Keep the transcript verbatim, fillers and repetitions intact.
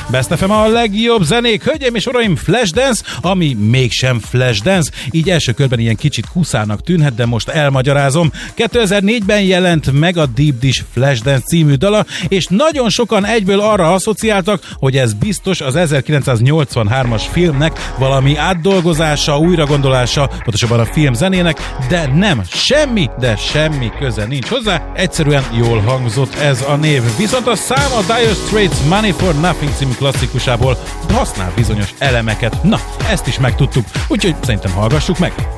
Best ef em a legjobb zenék, hölgyeim és uraim, Flashdance, ami mégsem Flashdance, így első körben ilyen kicsit kuszának tűnhet, de most elmagyarázom. kétezer-négyben jelent meg a Deep Dish Flashdance című dala, és nagyon sokan egyből arra asszociáltak, hogy ez biztos az ezerkilencszáznyolcvanhármas filmnek valami átdolgozása, újragondolása, pontosabban a film zenének, de nem, semmi, de semmi köze nincs hozzá, egyszerűen jól hangzott ez a név. Viszont a szám a Dire Straits Money for Nothing című klasszikusából használ bizonyos elemeket. Na, ezt is megtudtuk, úgyhogy szerintem hallgassuk meg.